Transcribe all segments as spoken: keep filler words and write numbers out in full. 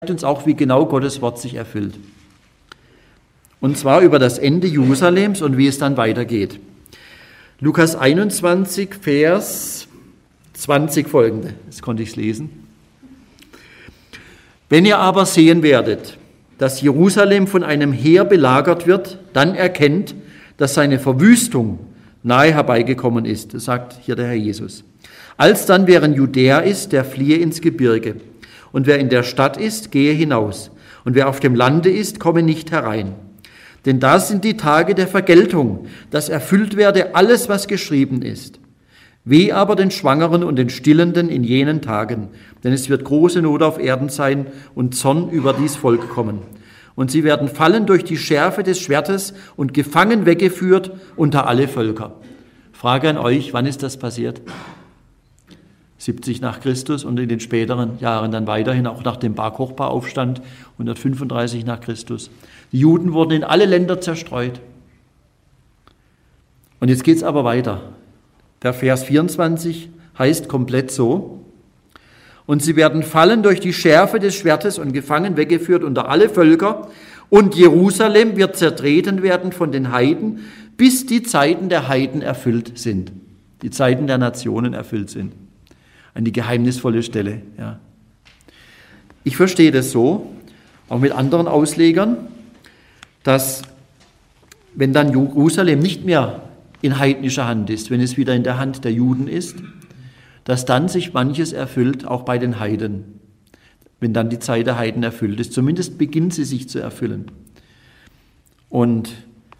uns auch, wie genau Gottes Wort sich erfüllt. Und zwar über das Ende Jerusalems und wie es dann weitergeht. Lukas einundzwanzig, Vers zwanzig folgende. Jetzt konnte ich es lesen. Wenn ihr aber sehen werdet, dass Jerusalem von einem Heer belagert wird, dann erkennt, dass seine Verwüstung nahe herbeigekommen ist. Das sagt hier der Herr Jesus. Alsdann, wer in Judäa ist, der fliehe ins Gebirge. Und wer in der Stadt ist, gehe hinaus. Und wer auf dem Lande ist, komme nicht herein. Denn da sind die Tage der Vergeltung, dass erfüllt werde alles, was geschrieben ist. Weh aber den Schwangeren und den Stillenden in jenen Tagen, denn es wird große Not auf Erden sein und Zorn über dies Volk kommen. Und sie werden fallen durch die Schärfe des Schwertes und gefangen weggeführt unter alle Völker. Frage an euch, wann ist das passiert? siebzig nach Christus und in den späteren Jahren dann weiterhin, auch nach dem Bar Kochba-Aufstand, hundertfünfunddreißig nach Christus. Die Juden wurden in alle Länder zerstreut. Und jetzt geht es aber weiter. Der Vers vierundzwanzig heißt komplett so: Und sie werden fallen durch die Schärfe des Schwertes und gefangen weggeführt unter alle Völker, und Jerusalem wird zertreten werden von den Heiden, bis die Zeiten der Heiden erfüllt sind. Die Zeiten der Nationen erfüllt sind. Eine geheimnisvolle Stelle. Ja. Ich verstehe das so, auch mit anderen Auslegern, dass wenn dann Jerusalem nicht mehr in heidnischer Hand ist, wenn es wieder in der Hand der Juden ist, dass dann sich manches erfüllt, auch bei den Heiden, wenn dann die Zeit der Heiden erfüllt ist. Zumindest beginnt sie sich zu erfüllen. Und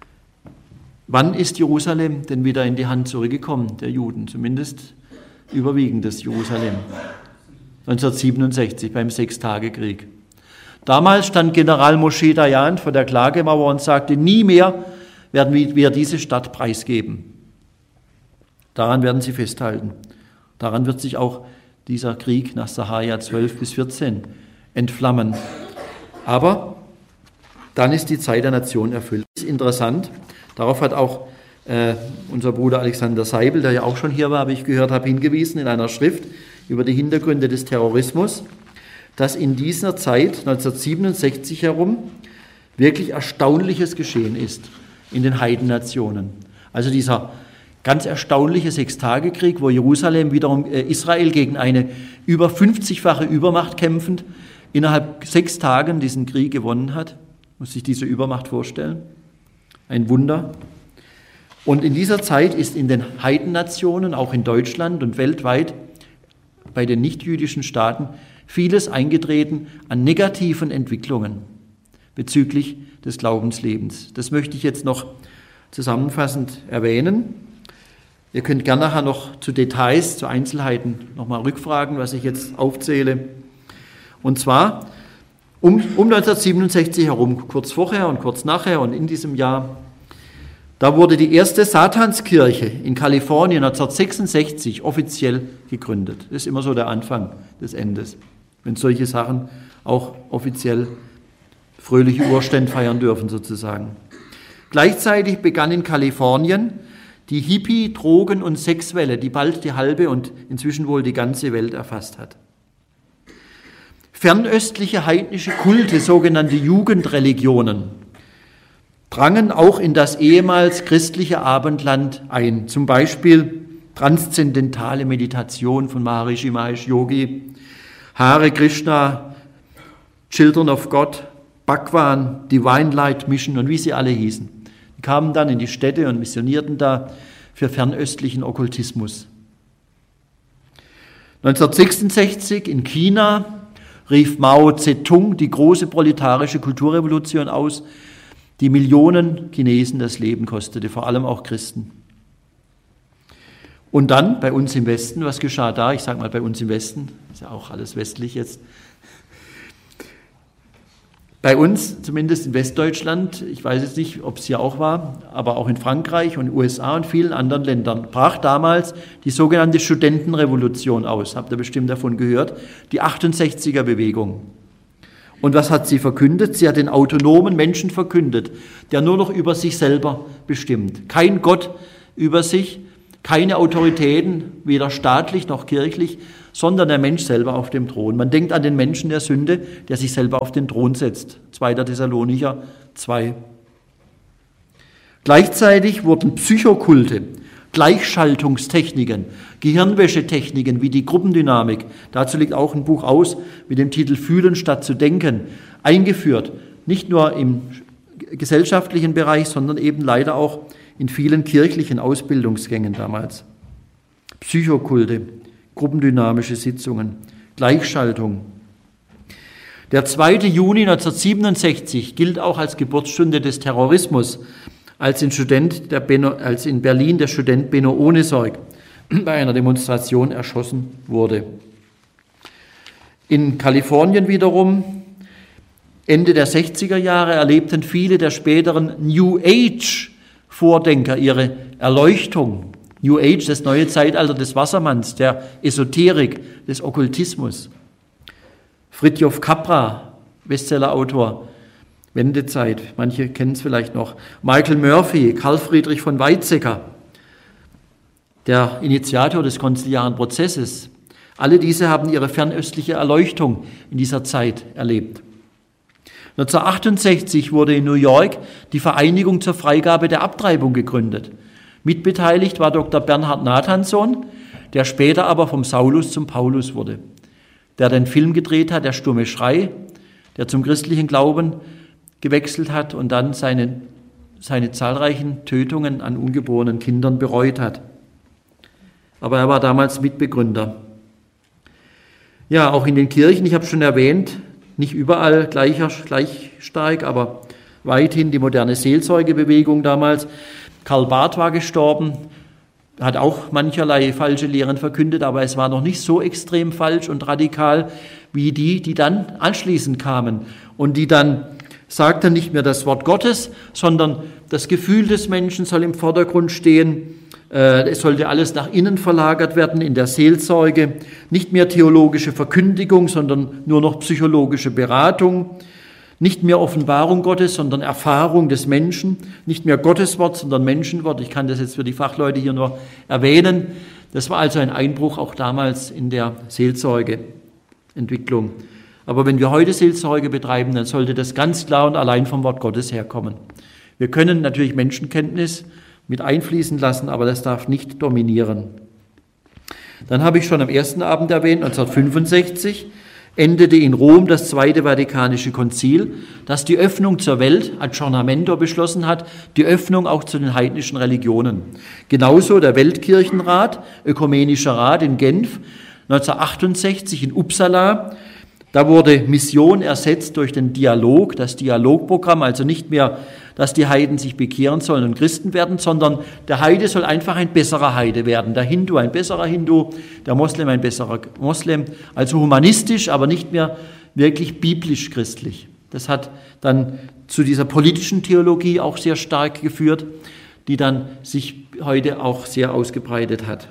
wann ist Jerusalem denn wieder in die Hand zurückgekommen, der Juden? Zumindest überwiegendes Jerusalem. neunzehnhundertsiebenundsechzig beim Sechstagekrieg. Damals stand General Moshe Dayan vor der Klagemauer und sagte, nie mehr werden wir diese Stadt preisgeben. Daran werden sie festhalten. Daran wird sich auch dieser Krieg nach Sahaja zwölf bis vierzehn entflammen. Aber dann ist die Zeit der Nation erfüllt. Das ist interessant. Darauf hat auch äh, unser Bruder Alexander Seibel, der ja auch schon hier war, habe ich gehört, habe hingewiesen in einer Schrift über die Hintergründe des Terrorismus, dass in dieser Zeit, neunzehnhundertsiebenundsechzig herum, wirklich Erstaunliches geschehen ist in den Heidennationen. Also dieser ganz erstaunliche Sechstagekrieg, wo Jerusalem wiederum äh, Israel gegen eine über fünfzigfache Übermacht kämpfend innerhalb sechs Tagen diesen Krieg gewonnen hat. Muss sich diese Übermacht vorstellen. Ein Wunder. Und in dieser Zeit ist in den Heidennationen, auch in Deutschland und weltweit, bei den nichtjüdischen Staaten, vieles eingetreten an negativen Entwicklungen bezüglich des Glaubenslebens. Das möchte ich jetzt noch zusammenfassend erwähnen. Ihr könnt gerne nachher noch zu Details, zu Einzelheiten nochmal rückfragen, was ich jetzt aufzähle. Und zwar um, um neunzehnhundertsiebenundsechzig herum, kurz vorher und kurz nachher und in diesem Jahr, da wurde die erste Satanskirche in Kalifornien neunzehnhundertsechsundsechzig offiziell gegründet. Das ist immer so der Anfang des Endes, wenn solche Sachen auch offiziell fröhliche Urstände feiern dürfen sozusagen. Gleichzeitig begann in Kalifornien die Hippie-, Drogen- und Sexwelle, die bald die halbe und inzwischen wohl die ganze Welt erfasst hat. Fernöstliche heidnische Kulte, sogenannte Jugendreligionen, drangen auch in das ehemals christliche Abendland ein. Zum Beispiel transzendentale Meditation von Maharishi Mahesh Yogi, Hare Krishna, Children of God, Bhagwan, Divine Light Mission und wie sie alle hießen. Die kamen dann in die Städte und missionierten da für fernöstlichen Okkultismus. neunzehnhundertsechsundsechzig in China rief Mao Zedong die große proletarische Kulturrevolution aus, die Millionen Chinesen das Leben kostete, vor allem auch Christen. Und dann bei uns im Westen, was geschah da? Ich sage mal bei uns im Westen, ist ja auch alles westlich jetzt. Bei uns, zumindest in Westdeutschland, ich weiß jetzt nicht, ob es hier auch war, aber auch in Frankreich und U S A und vielen anderen Ländern, brach damals die sogenannte Studentenrevolution aus. Habt ihr bestimmt davon gehört? Die achtundsechziger-Bewegung. Und was hat sie verkündet? Sie hat den autonomen Menschen verkündet, der nur noch über sich selber bestimmt. Kein Gott über sich, keine Autoritäten, weder staatlich noch kirchlich, sondern der Mensch selber auf dem Thron. Man denkt an den Menschen der Sünde, der sich selber auf den Thron setzt. zweiter Thessalonicher zwei. Gleichzeitig wurden Psychokulte, Gleichschaltungstechniken, Gehirnwäschetechniken wie die Gruppendynamik, dazu liegt auch ein Buch aus mit dem Titel Fühlen statt zu denken, eingeführt, nicht nur im gesellschaftlichen Bereich, sondern eben leider auch in vielen kirchlichen Ausbildungsgängen damals. Psychokulte, gruppendynamische Sitzungen, Gleichschaltung. Der zweite Juni neunzehnhundertsiebenundsechzig gilt auch als Geburtsstunde des Terrorismus, als in, Student der Benno, als in Berlin der Student Benno Ohnesorg bei einer Demonstration erschossen wurde. In Kalifornien wiederum, Ende der sechziger Jahre, erlebten viele der späteren New Age-Vordenker ihre Erleuchtung. New Age, das neue Zeitalter des Wassermanns, der Esoterik, des Okkultismus. Fritjof Capra, Bestsellerautor, Wendezeit, manche kennen es vielleicht noch. Michael Murphy, Karl Friedrich von Weizsäcker, der Initiator des konziliaren Prozesses. Alle diese haben ihre fernöstliche Erleuchtung in dieser Zeit erlebt. neunzehnhundertachtundsechzig wurde in New York die Vereinigung zur Freigabe der Abtreibung gegründet. Mitbeteiligt war Doktor Bernhard Nathanson, der später aber vom Saulus zum Paulus wurde, der den Film gedreht hat, Der stumme Schrei, der zum christlichen Glauben gewechselt hat und dann seine, seine zahlreichen Tötungen an ungeborenen Kindern bereut hat. Aber er war damals Mitbegründer. Ja, auch in den Kirchen, ich habe schon erwähnt, nicht überall gleicher, gleich stark, aber weithin die moderne Seelsorgebewegung damals. Karl Barth war gestorben, hat auch mancherlei falsche Lehren verkündet, aber es war noch nicht so extrem falsch und radikal wie die, die dann anschließend kamen und die dann sagten, nicht mehr das Wort Gottes, sondern das Gefühl des Menschen soll im Vordergrund stehen. Es sollte alles nach innen verlagert werden in der Seelsorge. Nicht mehr theologische Verkündigung, sondern nur noch psychologische Beratung. Nicht mehr Offenbarung Gottes, sondern Erfahrung des Menschen. Nicht mehr Gotteswort, sondern Menschenwort. Ich kann das jetzt für die Fachleute hier nur erwähnen. Das war also ein Einbruch auch damals in der Seelsorgeentwicklung. Aber wenn wir heute Seelsorge betreiben, dann sollte das ganz klar und allein vom Wort Gottes herkommen. Wir können natürlich Menschenkenntnis mit einfließen lassen, aber das darf nicht dominieren. Dann habe ich schon am ersten Abend erwähnt, neunzehnhundertfünfundsechzig endete in Rom das Zweite Vatikanische Konzil, das die Öffnung zur Welt, Aggiornamento, beschlossen hat, die Öffnung auch zu den heidnischen Religionen. Genauso der Weltkirchenrat, Ökumenischer Rat in Genf, neunzehnhundertachtundsechzig in Uppsala. Da wurde Mission ersetzt durch den Dialog, das Dialogprogramm, also nicht mehr, dass die Heiden sich bekehren sollen und Christen werden, sondern der Heide soll einfach ein besserer Heide werden, der Hindu ein besserer Hindu, der Moslem ein besserer Moslem, also humanistisch, aber nicht mehr wirklich biblisch-christlich. Das hat dann zu dieser politischen Theologie auch sehr stark geführt, die dann sich heute auch sehr ausgebreitet hat.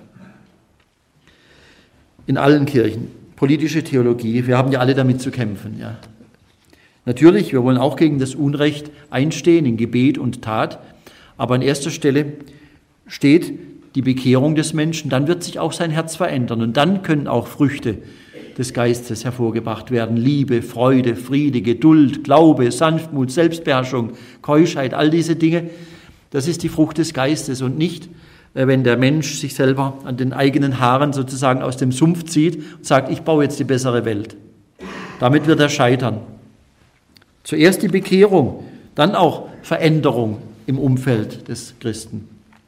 In allen Kirchen. Politische Theologie, wir haben ja alle damit zu kämpfen. Ja. Natürlich, wir wollen auch gegen das Unrecht einstehen in Gebet und Tat, aber an erster Stelle steht die Bekehrung des Menschen, dann wird sich auch sein Herz verändern und dann können auch Früchte des Geistes hervorgebracht werden. Liebe, Freude, Friede, Geduld, Glaube, Sanftmut, Selbstbeherrschung, Keuschheit, all diese Dinge, das ist die Frucht des Geistes und nicht, wenn der Mensch sich selber an den eigenen Haaren sozusagen aus dem Sumpf zieht und sagt, ich baue jetzt die bessere Welt. Damit wird er scheitern. Zuerst die Bekehrung, dann auch Veränderung im Umfeld des Christen.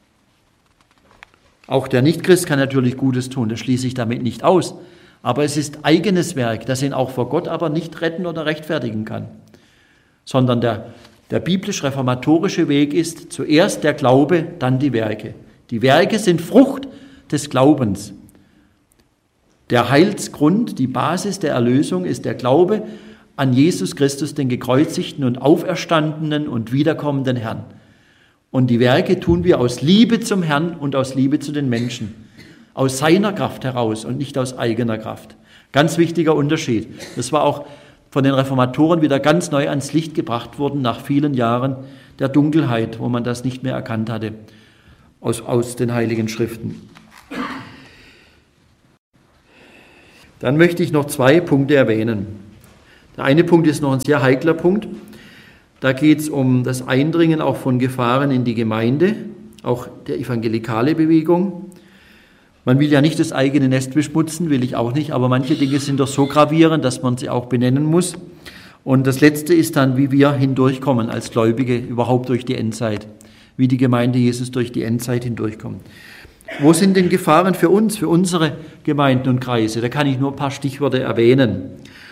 Auch der Nichtchrist kann natürlich Gutes tun, das schließe ich damit nicht aus. Aber es ist eigenes Werk, das ihn auch vor Gott aber nicht retten oder rechtfertigen kann. Sondern der, der biblisch-reformatorische Weg ist zuerst der Glaube, dann die Werke. Die Werke sind Frucht des Glaubens. Der Heilsgrund, die Basis der Erlösung ist der Glaube an Jesus Christus, den gekreuzigten und auferstandenen und wiederkommenden Herrn. Und die Werke tun wir aus Liebe zum Herrn und aus Liebe zu den Menschen. Aus seiner Kraft heraus und nicht aus eigener Kraft. Ganz wichtiger Unterschied. Das war auch von den Reformatoren wieder ganz neu ans Licht gebracht worden nach vielen Jahren der Dunkelheit, wo man das nicht mehr erkannt hatte. Aus, aus den Heiligen Schriften. Dann möchte ich noch zwei Punkte erwähnen. Der eine Punkt ist noch ein sehr heikler Punkt. Da geht es um das Eindringen auch von Gefahren in die Gemeinde, auch der evangelikale Bewegung. Man will ja nicht das eigene Nest beschmutzen, will ich auch nicht, aber manche Dinge sind doch so gravierend, dass man sie auch benennen muss. Und das Letzte ist dann, wie wir hindurchkommen als Gläubige überhaupt durch die Endzeit, wie die Gemeinde Jesus durch die Endzeit hindurchkommt. Wo sind denn Gefahren für uns, für unsere Gemeinden und Kreise? Da kann ich nur ein paar Stichworte erwähnen.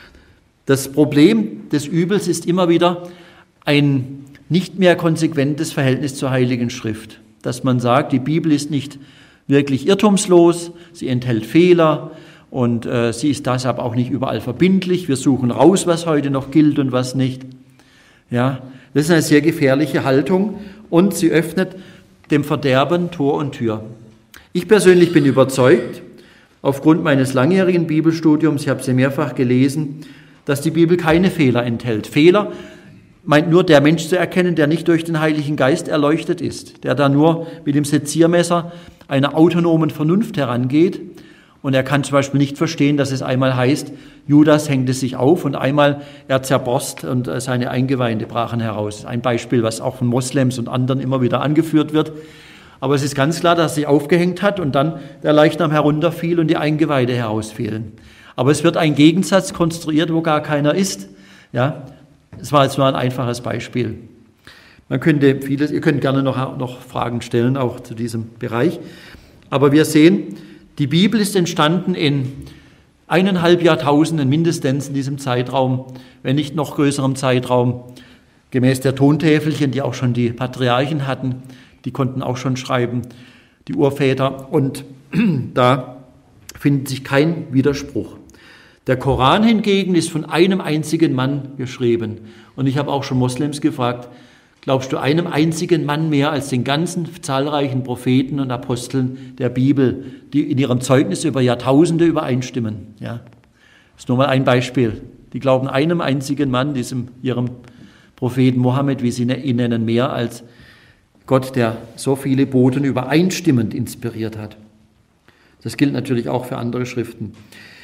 Das Problem des Übels ist immer wieder ein nicht mehr konsequentes Verhältnis zur Heiligen Schrift. Dass man sagt, die Bibel ist nicht wirklich irrtumslos, sie enthält Fehler und äh, sie ist deshalb auch nicht überall verbindlich. Wir suchen raus, was heute noch gilt und was nicht. Ja, das ist eine sehr gefährliche Haltung und sie öffnet dem Verderben Tor und Tür. Ich persönlich bin überzeugt, aufgrund meines langjährigen Bibelstudiums, ich habe sie mehrfach gelesen, dass die Bibel keine Fehler enthält. Fehler meint nur der Mensch zu erkennen, der nicht durch den Heiligen Geist erleuchtet ist, der da nur mit dem Seziermesser einer autonomen Vernunft herangeht. Und er kann zum Beispiel nicht verstehen, dass es einmal heißt, Judas hängte sich auf und einmal er zerborst und seine Eingeweide brachen heraus. Ein Beispiel, was auch von Moslems und anderen immer wieder angeführt wird. Aber es ist ganz klar, dass er sich aufgehängt hat und dann der Leichnam herunterfiel und die Eingeweide herausfielen. Aber es wird ein Gegensatz konstruiert, wo gar keiner ist. Ja, es war jetzt nur ein einfaches Beispiel. Man könnte vieles, ihr könnt gerne noch, noch Fragen stellen, auch zu diesem Bereich. Aber wir sehen, die Bibel ist entstanden in eineinhalb Jahrtausenden mindestens in diesem Zeitraum, wenn nicht noch größerem Zeitraum, gemäß der Tontäfelchen, die auch schon die Patriarchen hatten, die konnten auch schon schreiben, die Urväter. Und da findet sich kein Widerspruch. Der Koran hingegen ist von einem einzigen Mann geschrieben. Und ich habe auch schon Moslems gefragt, glaubst du einem einzigen Mann mehr als den ganzen zahlreichen Propheten und Aposteln der Bibel, die in ihrem Zeugnis über Jahrtausende übereinstimmen? Ja, das ist nur mal ein Beispiel. Die glauben einem einzigen Mann, diesem ihrem Propheten Mohammed, wie sie ihn nennen, mehr als Gott, der so viele Boten übereinstimmend inspiriert hat. Das gilt natürlich auch für andere Schriften.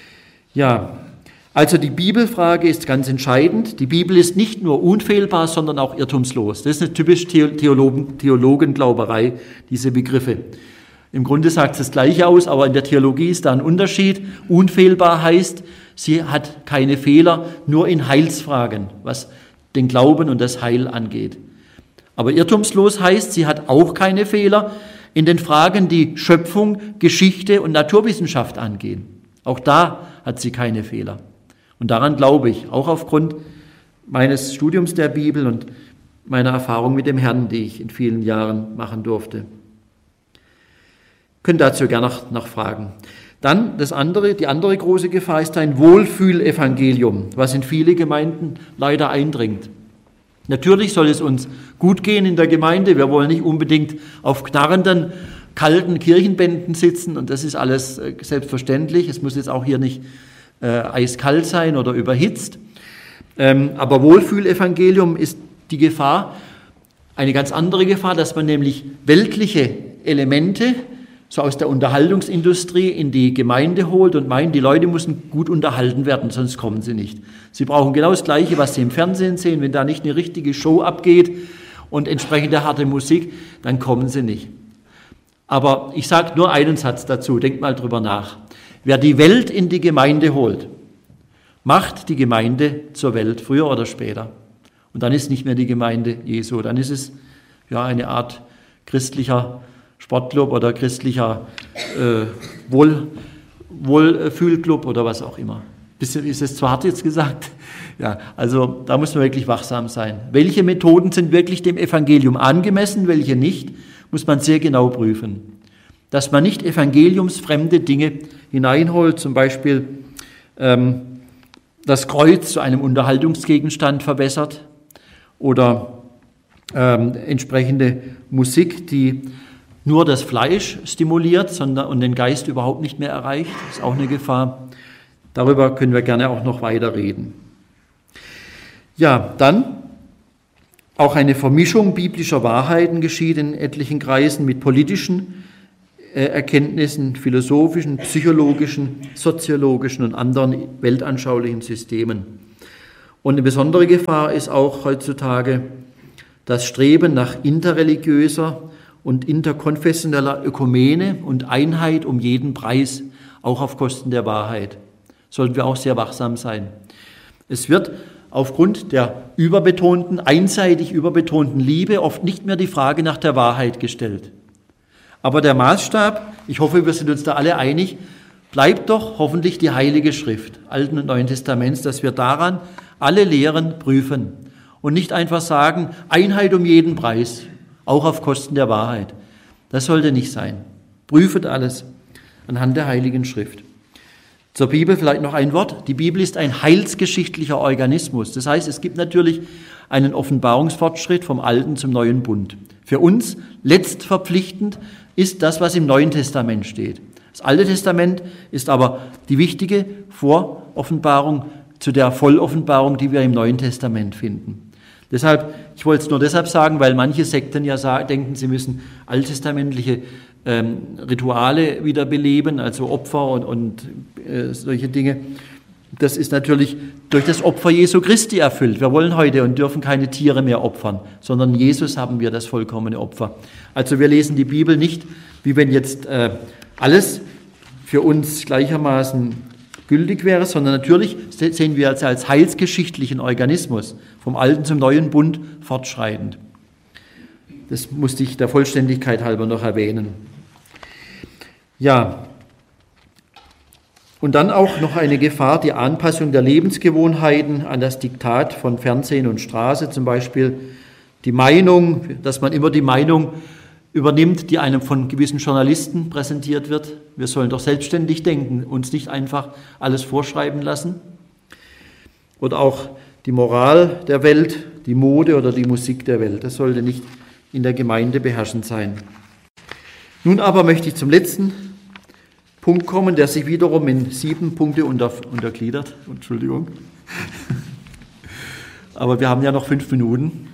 Ja, also die Bibelfrage ist ganz entscheidend. Die Bibel ist nicht nur unfehlbar, sondern auch irrtumslos. Das ist eine typisch Theologen, Theologenglauberei, diese Begriffe. Im Grunde sagt es das Gleiche aus, aber in der Theologie ist da ein Unterschied. Unfehlbar heißt, sie hat keine Fehler, nur in Heilsfragen, was den Glauben und das Heil angeht. Aber irrtumslos heißt, sie hat auch keine Fehler in den Fragen, die Schöpfung, Geschichte und Naturwissenschaft angehen. Auch da hat sie keine Fehler. Und daran glaube ich, auch aufgrund meines Studiums der Bibel und meiner Erfahrung mit dem Herrn, die ich in vielen Jahren machen durfte. Könnt dazu gerne noch, noch fragen. Dann das andere, die andere große Gefahr ist ein Wohlfühlevangelium, was in viele Gemeinden leider eindringt. Natürlich soll es uns gut gehen in der Gemeinde. Wir wollen nicht unbedingt auf knarrenden, kalten Kirchenbänden sitzen und das ist alles selbstverständlich. Es muss jetzt auch hier nicht äh, eiskalt sein oder überhitzt. Ähm, aber Wohlfühlevangelium ist die Gefahr, eine ganz andere Gefahr, dass man nämlich weltliche Elemente so aus der Unterhaltungsindustrie in die Gemeinde holt und meint, die Leute müssen gut unterhalten werden, sonst kommen sie nicht. Sie brauchen genau das Gleiche, was sie im Fernsehen sehen. Wenn da nicht eine richtige Show abgeht und entsprechende harte Musik, dann kommen sie nicht. Aber ich sage nur einen Satz dazu, denkt mal drüber nach. Wer die Welt in die Gemeinde holt, macht die Gemeinde zur Welt, früher oder später. Und dann ist nicht mehr die Gemeinde Jesu, dann ist es ja eine Art christlicher Sportclub oder christlicher äh, Wohl, Wohlfühlclub oder was auch immer. Bisschen, ist es zu hart jetzt gesagt? Ja, also da muss man wirklich wachsam sein. Welche Methoden sind wirklich dem Evangelium angemessen, welche nicht, muss man sehr genau prüfen. Dass man nicht evangeliumsfremde Dinge hineinholt, zum Beispiel ähm, das Kreuz zu einem Unterhaltungsgegenstand verwässert oder ähm, entsprechende Musik, die nur das Fleisch stimuliert sondern, und den Geist überhaupt nicht mehr erreicht. Das ist auch eine Gefahr. Darüber können wir gerne auch noch weiter reden. Ja, dann auch eine Vermischung biblischer Wahrheiten geschieht in etlichen Kreisen mit politischen Erkenntnissen, philosophischen, psychologischen, soziologischen und anderen weltanschaulichen Systemen. Und eine besondere Gefahr ist auch heutzutage das Streben nach interreligiöser und interkonfessioneller Ökumene und Einheit um jeden Preis, auch auf Kosten der Wahrheit. Sollten wir auch sehr wachsam sein. Es wird aufgrund der überbetonten, einseitig überbetonten Liebe oft nicht mehr die Frage nach der Wahrheit gestellt. Aber der Maßstab, ich hoffe, wir sind uns da alle einig, bleibt doch hoffentlich die Heilige Schrift, Alten und Neuen Testaments, dass wir daran alle Lehren prüfen und nicht einfach sagen, Einheit um jeden Preis, auch auf Kosten der Wahrheit. Das sollte nicht sein. Prüfet alles anhand der Heiligen Schrift. Zur Bibel vielleicht noch ein Wort. Die Bibel ist ein heilsgeschichtlicher Organismus. Das heißt, es gibt natürlich einen Offenbarungsfortschritt vom Alten zum Neuen Bund. Für uns letztverpflichtend ist das, was im Neuen Testament steht. Das Alte Testament ist aber die wichtige Voroffenbarung zu der Volloffenbarung, die wir im Neuen Testament finden. Deshalb, ich wollte es nur deshalb sagen, weil manche Sekten ja sagen, denken, sie müssen alttestamentliche ähm, Rituale wiederbeleben, also Opfer und, und äh, solche Dinge. Das ist natürlich durch das Opfer Jesu Christi erfüllt. Wir wollen heute und dürfen keine Tiere mehr opfern, sondern in Jesus haben wir das vollkommene Opfer. Also wir lesen die Bibel nicht, wie wenn jetzt äh, alles für uns gleichermaßen gültig wäre, sondern natürlich sehen wir es als heilsgeschichtlichen Organismus, vom Alten zum Neuen Bund fortschreitend. Das musste ich der Vollständigkeit halber noch erwähnen. Ja, und dann auch noch eine Gefahr, die Anpassung der Lebensgewohnheiten an das Diktat von Fernsehen und Straße, zum Beispiel die Meinung, dass man immer die Meinung übernimmt, die einem von gewissen Journalisten präsentiert wird. Wir sollen doch selbstständig denken, uns nicht einfach alles vorschreiben lassen. Oder auch die Moral der Welt, die Mode oder die Musik der Welt. Das sollte nicht in der Gemeinde beherrschend sein. Nun aber möchte ich zum letzten Punkt kommen, der sich wiederum in sieben Punkte unter, untergliedert. Entschuldigung. Aber wir haben ja noch fünf Minuten.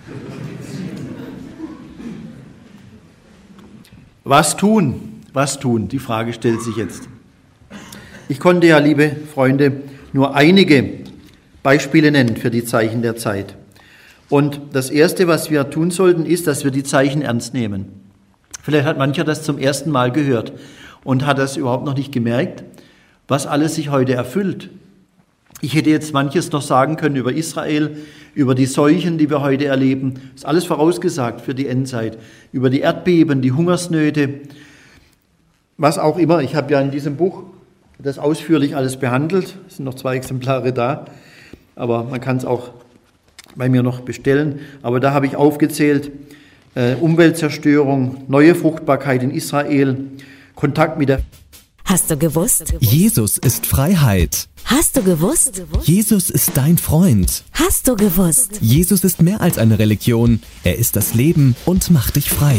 Was tun? Was tun? Die Frage stellt sich jetzt. Ich konnte ja, liebe Freunde, nur einige Beispiele nennen für die Zeichen der Zeit. Und das Erste, was wir tun sollten, ist, dass wir die Zeichen ernst nehmen. Vielleicht hat mancher das zum ersten Mal gehört und hat das überhaupt noch nicht gemerkt, was alles sich heute erfüllt. Ich hätte jetzt manches noch sagen können über Israel, über die Seuchen, die wir heute erleben. Das ist alles vorausgesagt für die Endzeit. Über die Erdbeben, die Hungersnöte, was auch immer. Ich habe ja in diesem Buch das ausführlich alles behandelt. Es sind noch zwei Exemplare da, aber man kann es auch bei mir noch bestellen. Aber da habe ich aufgezählt, äh, Umweltzerstörung, neue Fruchtbarkeit in Israel, Kontakt mit der... Hast du gewusst? Jesus ist Freiheit. Hast du gewusst? Jesus ist dein Freund. Hast du gewusst? Jesus ist mehr als eine Religion. Er ist das Leben und macht dich frei.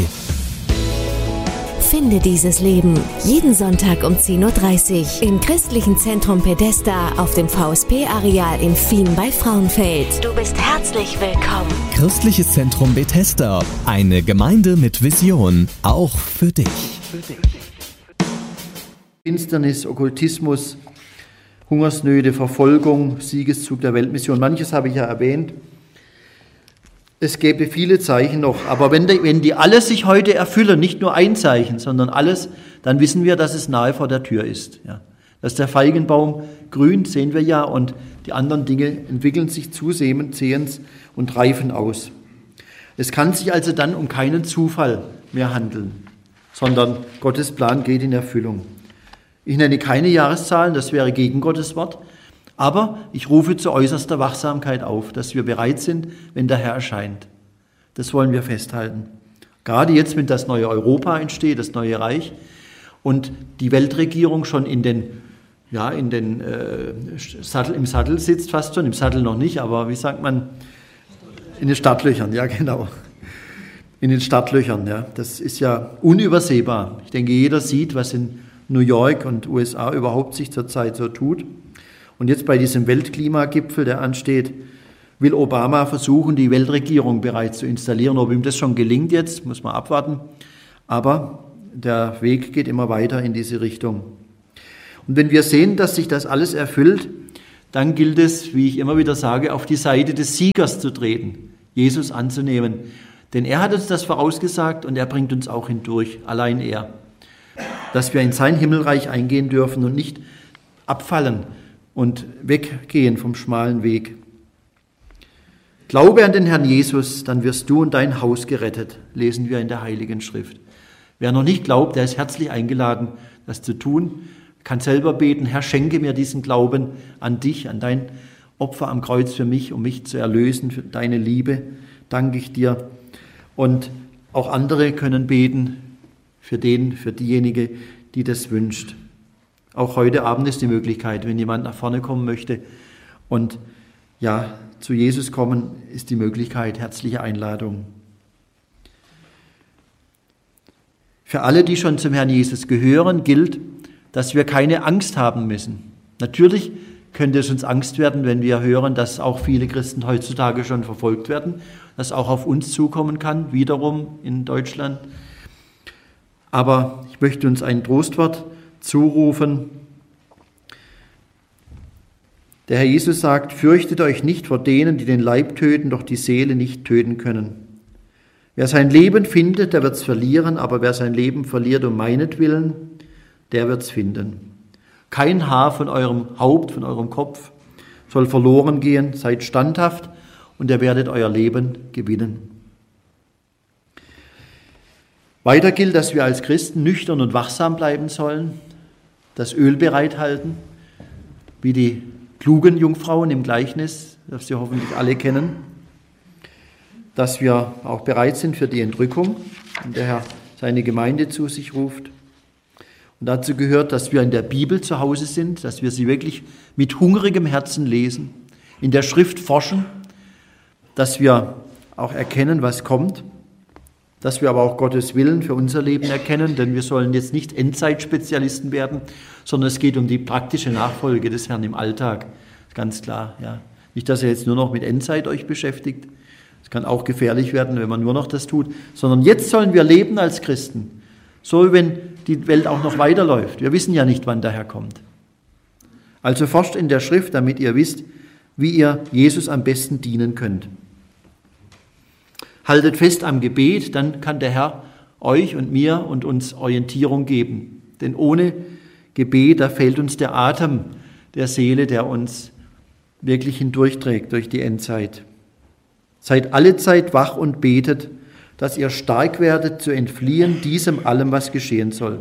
Finde dieses Leben jeden Sonntag um zehn Uhr dreißig im Christlichen Zentrum Pedesta auf dem V S P-Areal in Fien bei Frauenfeld. Du bist herzlich willkommen. Christliches Zentrum Bethesda. Eine Gemeinde mit Vision. Auch für dich. Für dich. Finsternis, Okkultismus, Hungersnöte, Verfolgung, Siegeszug der Weltmission. Manches habe ich ja erwähnt. Es gäbe viele Zeichen noch, aber wenn die, wenn die alle sich heute erfüllen, nicht nur ein Zeichen, sondern alles, dann wissen wir, dass es nahe vor der Tür ist. Ja. Dass der Feigenbaum grünt, sehen wir ja, und die anderen Dinge entwickeln sich zusehends und reifen aus. Es kann sich also dann um keinen Zufall mehr handeln, sondern Gottes Plan geht in Erfüllung. Ich nenne keine Jahreszahlen, das wäre gegen Gottes Wort, aber ich rufe zu äußerster Wachsamkeit auf, dass wir bereit sind, wenn der Herr erscheint. Das wollen wir festhalten. Gerade jetzt, wenn das neue Europa entsteht, das neue Reich, und die Weltregierung schon in den, ja, in den äh, Sattel, im Sattel sitzt, fast schon, im Sattel noch nicht, aber wie sagt man, in den Startlöchern, ja genau. In den Startlöchern, ja. Das ist ja unübersehbar. Ich denke, jeder sieht, was in New York und U S A überhaupt sich zurzeit so tut. Und jetzt bei diesem Weltklimagipfel, der ansteht, will Obama versuchen, die Weltregierung bereits zu installieren. Ob ihm das schon gelingt jetzt, muss man abwarten. Aber der Weg geht immer weiter in diese Richtung. Und wenn wir sehen, dass sich das alles erfüllt, dann gilt es, wie ich immer wieder sage, auf die Seite des Siegers zu treten, Jesus anzunehmen. Denn er hat uns das vorausgesagt und er bringt uns auch hindurch, allein er. Dass wir in sein Himmelreich eingehen dürfen und nicht abfallen und weggehen vom schmalen Weg. Glaube an den Herrn Jesus, dann wirst du und dein Haus gerettet, lesen wir in der Heiligen Schrift. Wer noch nicht glaubt, der ist herzlich eingeladen, das zu tun, kann selber beten, Herr, schenke mir diesen Glauben an dich, an dein Opfer am Kreuz für mich, um mich zu erlösen, für deine Liebe, danke ich dir. Und auch andere können beten für den, für diejenige, die das wünscht. Auch heute Abend ist die Möglichkeit, wenn jemand nach vorne kommen möchte und ja, zu Jesus kommen, ist die Möglichkeit, herzliche Einladung. Für alle, die schon zum Herrn Jesus gehören, gilt, dass wir keine Angst haben müssen. Natürlich könnte es uns Angst werden, wenn wir hören, dass auch viele Christen heutzutage schon verfolgt werden, dass auch auf uns zukommen kann, wiederum in Deutschland. Aber ich möchte uns ein Trostwort zurufen. Der Herr Jesus sagt, fürchtet euch nicht vor denen, die den Leib töten, doch die Seele nicht töten können. Wer sein Leben findet, der wird es verlieren, aber wer sein Leben verliert um meinetwillen, der wird es finden. Kein Haar von eurem Haupt, von eurem Kopf soll verloren gehen. Seid standhaft und ihr werdet euer Leben gewinnen. Weiter gilt, dass wir als Christen nüchtern und wachsam bleiben sollen, das Öl bereithalten, wie die klugen Jungfrauen im Gleichnis, das Sie hoffentlich alle kennen, dass wir auch bereit sind für die Entrückung, in der Herr seine Gemeinde zu sich ruft. Und dazu gehört, dass wir in der Bibel zu Hause sind, dass wir sie wirklich mit hungrigem Herzen lesen, in der Schrift forschen, dass wir auch erkennen, was kommt, dass wir aber auch Gottes Willen für unser Leben erkennen, denn wir sollen jetzt nicht Endzeitspezialisten werden, sondern es geht um die praktische Nachfolge des Herrn im Alltag, ganz klar. Ja. Nicht, dass ihr jetzt nur noch mit Endzeit euch beschäftigt, es kann auch gefährlich werden, wenn man nur noch das tut, sondern jetzt sollen wir leben als Christen, so wie wenn die Welt auch noch weiterläuft. Wir wissen ja nicht, wann der Herr kommt. Also forscht in der Schrift, damit ihr wisst, wie ihr Jesus am besten dienen könnt. Haltet fest am Gebet, dann kann der Herr euch und mir und uns Orientierung geben. Denn ohne Gebet, da fehlt uns der Atem der Seele, der uns wirklich hindurchträgt durch die Endzeit. Seid allezeit wach und betet, dass ihr stark werdet, zu entfliehen diesem allem, was geschehen soll.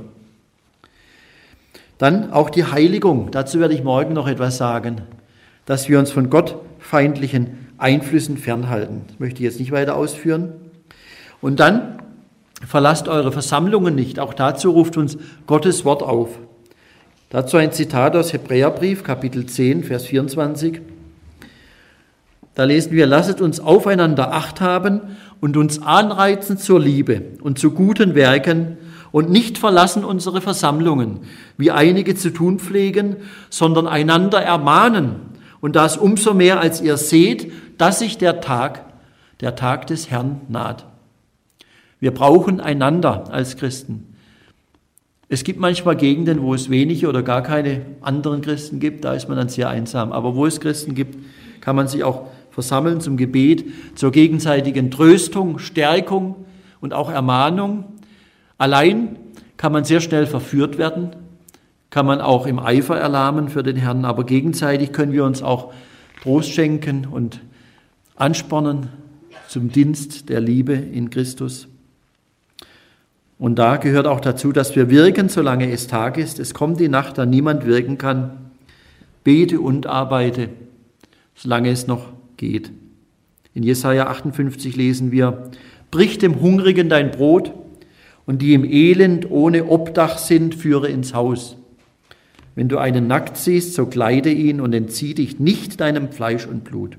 Dann auch die Heiligung, dazu werde ich morgen noch etwas sagen, dass wir uns von gottfeindlichen Einflüssen fernhalten. Das möchte ich jetzt nicht weiter ausführen. Und dann verlasst eure Versammlungen nicht, auch dazu ruft uns Gottes Wort auf. Dazu ein Zitat aus Hebräerbrief, Kapitel zehn, Vers vierundzwanzig. Da lesen wir, lasset uns aufeinander Acht haben und uns anreizen zur Liebe und zu guten Werken und nicht verlassen unsere Versammlungen, wie einige zu tun pflegen, sondern einander ermahnen. Und das umso mehr, als ihr seht, dass sich der Tag, der Tag des Herrn naht. Wir brauchen einander als Christen. Es gibt manchmal Gegenden, wo es wenige oder gar keine anderen Christen gibt, da ist man dann sehr einsam. Aber wo es Christen gibt, kann man sich auch versammeln zum Gebet, zur gegenseitigen Tröstung, Stärkung und auch Ermahnung. Allein kann man sehr schnell verführt werden, kann man auch im Eifer erlahmen für den Herrn, aber gegenseitig können wir uns auch Trost schenken und anspornen zum Dienst der Liebe in Christus. Und da gehört auch dazu, dass wir wirken, solange es Tag ist. Es kommt die Nacht, da niemand wirken kann. Bete und arbeite, solange es noch geht. In Jesaja achtundfünfzig lesen wir, brich dem Hungrigen dein Brot und die im Elend ohne Obdach sind, führe ins Haus. Wenn du einen nackt siehst, so kleide ihn und entzieh dich nicht deinem Fleisch und Blut.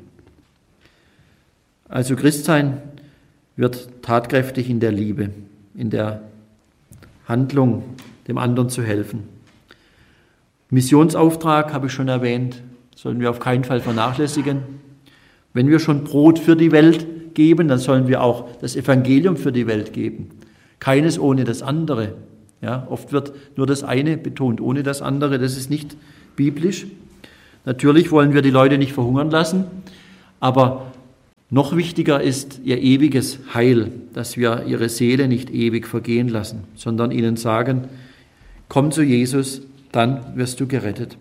Also Christsein wird tatkräftig in der Liebe, in der Handlung, dem anderen zu helfen. Missionsauftrag habe ich schon erwähnt, sollen wir auf keinen Fall vernachlässigen. Wenn wir schon Brot für die Welt geben, dann sollen wir auch das Evangelium für die Welt geben. Keines ohne das andere. Ja, oft wird nur das eine betont, ohne das andere. Das ist nicht biblisch. Natürlich wollen wir die Leute nicht verhungern lassen, aber noch wichtiger ist ihr ewiges Heil, dass wir ihre Seele nicht ewig vergehen lassen, sondern ihnen sagen, komm zu Jesus, dann wirst du gerettet.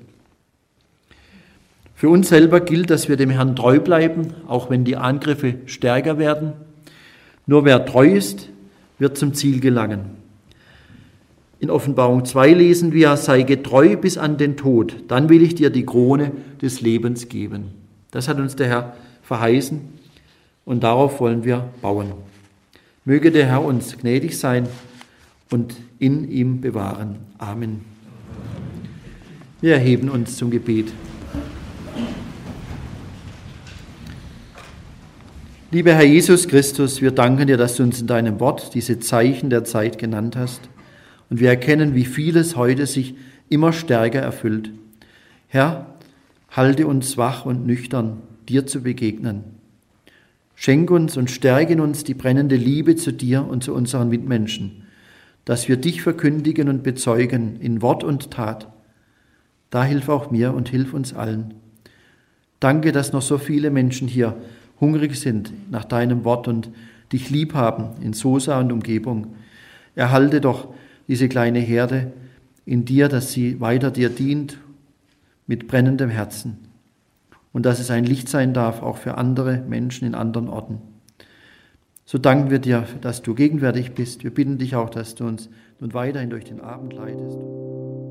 Für uns selber gilt, dass wir dem Herrn treu bleiben, auch wenn die Angriffe stärker werden. Nur wer treu ist, wird zum Ziel gelangen. In Offenbarung zwei lesen wir, sei getreu bis an den Tod, dann will ich dir die Krone des Lebens geben. Das hat uns der Herr verheißen und darauf wollen wir bauen. Möge der Herr uns gnädig sein und in ihm bewahren. Amen. Wir erheben uns zum Gebet. Lieber Herr Jesus Christus, wir danken dir, dass du uns in deinem Wort diese Zeichen der Zeit genannt hast. Und wir erkennen, wie vieles heute sich immer stärker erfüllt. Herr, halte uns wach und nüchtern, dir zu begegnen. Schenk uns und stärke in uns die brennende Liebe zu dir und zu unseren Mitmenschen, dass wir dich verkündigen und bezeugen in Wort und Tat. Da hilf auch mir und hilf uns allen. Danke, dass noch so viele Menschen hier hungrig sind nach deinem Wort und dich lieb haben in Sosa und Umgebung. Erhalte doch diese kleine Herde in dir, dass sie weiter dir dient mit brennendem Herzen und dass es ein Licht sein darf, auch für andere Menschen in anderen Orten. So danken wir dir, dass du gegenwärtig bist. Wir bitten dich auch, dass du uns nun weiterhin durch den Abend leitest.